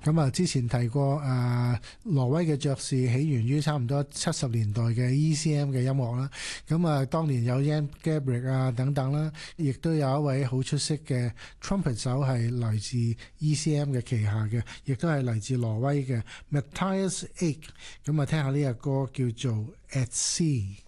咁啊，之前提過挪威嘅爵士起源於差唔多70年代嘅 ECM 嘅音樂啦。咁啊，當年有 Jan Garbarek 啊等等啦，亦都有一位好出色嘅 trumpet 手係來自 ECM 嘅旗下嘅，亦都係嚟自挪威嘅 Matthias Ek。咁啊，聽下呢個歌叫做 At Sea。